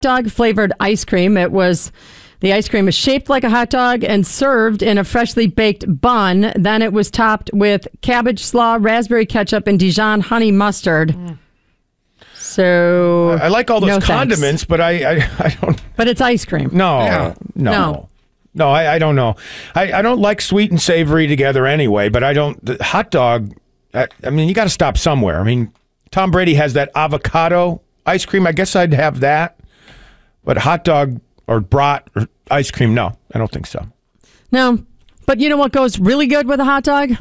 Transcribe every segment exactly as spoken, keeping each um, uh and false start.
dog flavored ice cream. It was the ice cream is shaped like a hot dog and served in a freshly baked bun. Then it was topped with cabbage slaw, raspberry ketchup, and Dijon honey mustard. Mm. So I like all those no condiments, thanks. but I, I I don't. But it's ice cream. No, Yeah. no, No. no. I, I don't know. I, I don't like sweet and savory together anyway. But I don't. The hot dog. I, I mean, you got to stop somewhere. I mean, Tom Brady has that avocado ice cream. I guess I'd have that. But hot dog or brat or ice cream, no, I don't think so. No, but you know what goes really good with a hot dog?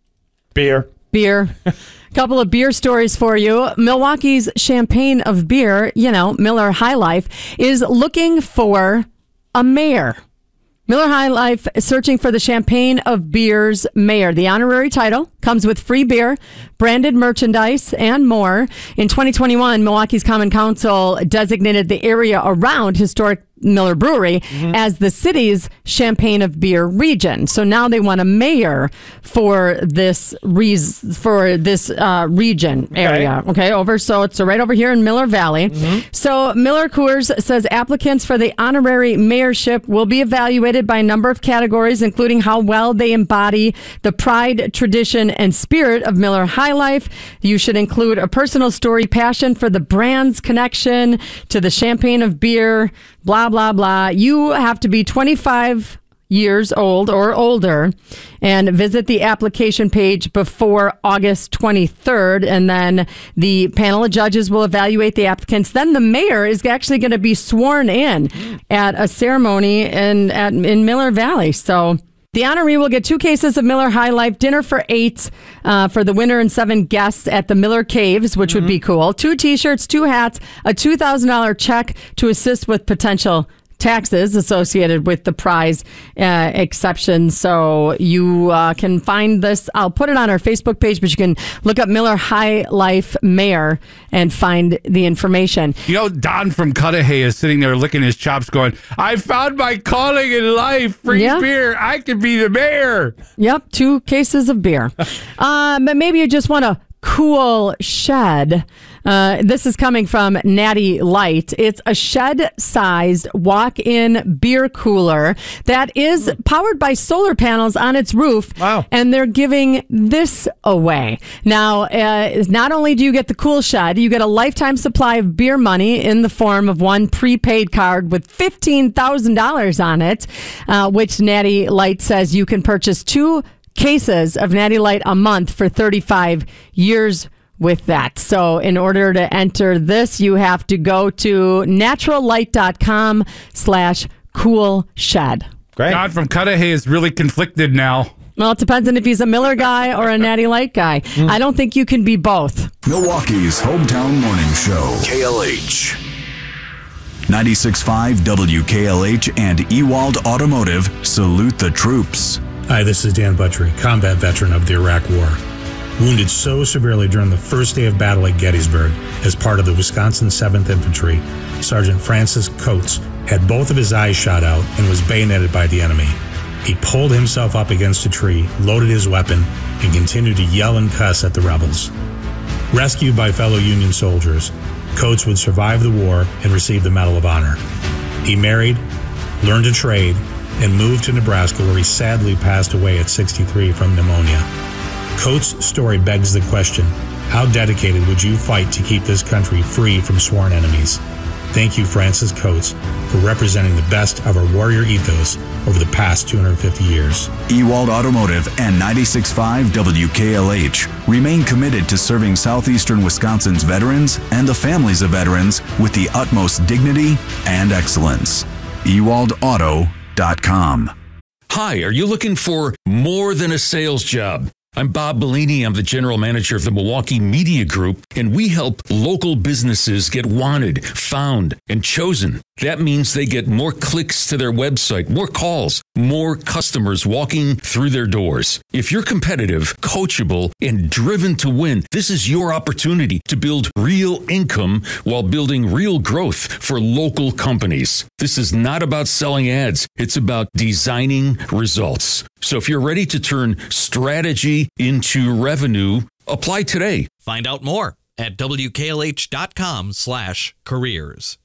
Beer. Beer. A couple of beer stories for you. Milwaukee's champagne of beer, you know, Miller High Life, is looking for a mayor. Miller High Life is searching for the Champagne of Beer's mayor. The honorary title comes with free beer, branded merchandise, and more. In twenty twenty-one, Milwaukee's Common Council designated the area around historic Miller Brewery mm-hmm. as the city's Champagne of Beer region. So now they want a mayor for this re- for this uh, region area. Okay. okay, over so it's right over here in Miller Valley. Mm-hmm. So Miller Coors says applicants for the honorary mayorship will be evaluated by a number of categories, including how well they embody the pride, tradition, and spirit of Miller High Life. You should include a personal story, passion for the brand's connection to the Champagne of Beer. Blah, blah, blah. You have to be twenty-five years old or older and visit the application page before August twenty-third. And then the panel of judges will evaluate the applicants. Then the mayor is actually going to be sworn in at a ceremony in, at, in Miller Valley. So the honoree will get two cases of Miller High Life, dinner for eight uh, for the winner and seven guests at the Miller Caves, which mm-hmm. would be cool. Two T-shirts, two hats, a two thousand dollars check to assist with potential taxes associated with the prize uh, exception. So you uh, can find this. I'll put it on our Facebook page, but you can look up Miller High Life Mayor and find the information. You know, Don from Cudahy is sitting there licking his chops going, I found my calling in life. Free yeah. beer. I could be the mayor. Yep. Two cases of beer. um, but maybe you just want a cool shed. Uh, this is coming from Natty Light. It's a shed-sized walk-in beer cooler that is powered by solar panels on its roof. Wow. And they're giving this away. Now, uh, not only do you get the cool shed, you get a lifetime supply of beer money in the form of one prepaid card with fifteen thousand dollars on it, uh, which Natty Light says you can purchase two cases of Natty Light a month for thirty-five years with that. So in order to enter this, you have to go to natural light dot com slash cool shed. Great. Don from Cudahy is really conflicted now. Well, it depends on if he's a Miller guy or a Natty Light guy. Mm. I don't think you can be both. Milwaukee's hometown morning show. K L H. ninety-six point five W K L H and Ewald Automotive salute the troops. Hi, this is Dan Buttrey, combat veteran of the Iraq War. Wounded so severely during the first day of battle at Gettysburg as part of the Wisconsin seventh Infantry, Sergeant Francis Coates had both of his eyes shot out and was bayoneted by the enemy. He pulled himself up against a tree, loaded his weapon, and continued to yell and cuss at the rebels. Rescued by fellow Union soldiers, Coates would survive the war and receive the Medal of Honor. He married, learned a trade, and moved to Nebraska, where he sadly passed away at sixty-three from pneumonia. Coates' story begs the question, how dedicated would you fight to keep this country free from sworn enemies? Thank you, Francis Coates, for representing the best of our warrior ethos over the past two hundred fifty years. Ewald Automotive and ninety-six point five W K L H remain committed to serving southeastern Wisconsin's veterans and the families of veterans with the utmost dignity and excellence. Ewald Auto dot com. Hi, are you looking for more than a sales job? I'm Bob Bellini. I'm the general manager of the Milwaukee Media Group, and we help local businesses get wanted, found, and chosen. That means they get more clicks to their website, more calls, more customers walking through their doors. If you're competitive, coachable, and driven to win, this is your opportunity to build real income while building real growth for local companies. This is not about selling ads. It's about designing results. So if you're ready to turn strategy into revenue, apply today. Find out more at W K L H dot com slash careers.